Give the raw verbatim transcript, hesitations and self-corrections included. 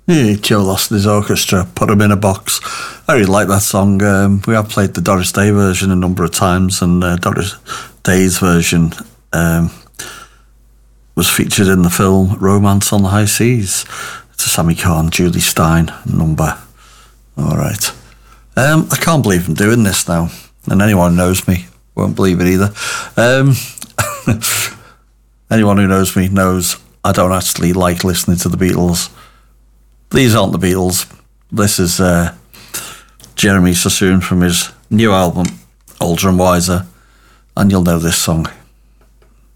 Yeah, Joe lost his orchestra, put him in a box. I really like that song. Um, we have played the Doris Day version a number of times, and uh, Doris Day's version um, was featured in the film Romance on the High Seas. It's a Sammy Cahn, Julie Stein number. All right. Um, I can't believe I'm doing this now, and anyone who knows me won't believe it either. Um, anyone who knows me knows I don't actually like listening to the Beatles. These aren't the Beatles. This is uh, Jeremy Sassoon from his new album, Older and Wiser, and you'll know this song.